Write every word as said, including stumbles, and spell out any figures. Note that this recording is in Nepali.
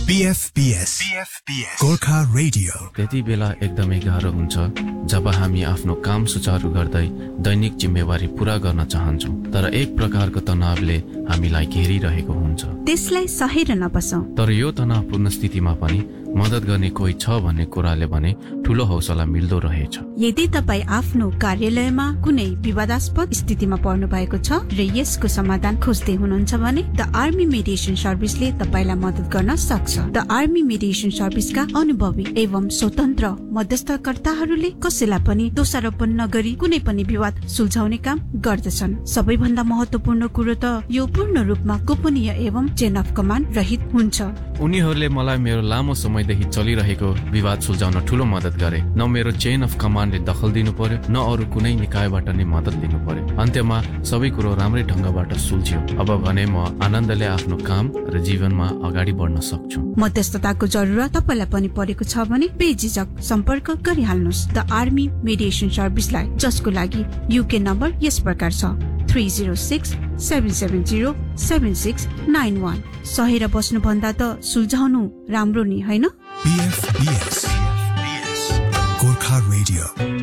B F P S Gorkha radio. त्यति बेला एकदमै गाह्रो हुन्छ जब हामी आफ्नो काम सुचारू गर्दै दैनिक जिम्मेवारी पूरा गर्न चाहन्छौँ, तर एक प्रकारको तनावले हामीलाई घेरिरहेको हुन्छ। त्यसलाई सहेर नबसौं। तर यो तनावपूर्ण स्थितिमा पनि मद्दत गर्ने कोही छ भन्ने कुराले भने ठूलो हौसला मिल्दो रहेछ। यदि तपाईँ आफ्नो कार्यालयमा कुनै विवादास्पद स्थितिमा पर्नु भएको छ र यसको समाधान खोज्दै हुनुहुन्छ भने द आर्मी मेडिएसन सर्भिसले तपाईँलाई मद्दत गर्न सक्छ। द आर्मी मेडिएसन सर्भिसका अनुभवी एवं स्वतन्त्र मध्यस्थकर्ताहरूले कसैलाई पनि दोषारोपण नगरी कुनै पनि विवाद सुल्झाउने काम गर्दछन्। सबैभन्दा महत्वपूर्ण कुरो त यो पूर्ण रूपमा गोपनीय एवं चेन अफ कमान्ड रहित हुन्छ। उनीहरूले मलाई मेरो लामो समयदेखि चलिरहेको विवाद सुल्झाउन ठूलो मद्दत गरे। न मेरो चेन अफ कमान्डले दखल दिनु पर्यो, न अरू कुनै निकायबाट नै मद्दत लिनु पर्यो। अन्त्यमा सबै कुरो राम्रै ढंगबाट सुल्झ्यो। अब भने म आनन्दले आफ्नो काम र जीवनमा अगाडि बढ्न सक्छु। मध्यस्थताको जरुरत तपाईलाई पनि परेको छ भने बेझिझक सम्पर्क गरिहाल्नुहोस् द आर्मी मेडिएसन सर्भिसलाई, जसको लागि युके नम्बर यस प्रकार छ three zero six seven seven zero seven six nine one. सहेर बस्नु भन्दा त सुल्झाउनु राम्रो नि, हैन? B F P S Gorkha radio.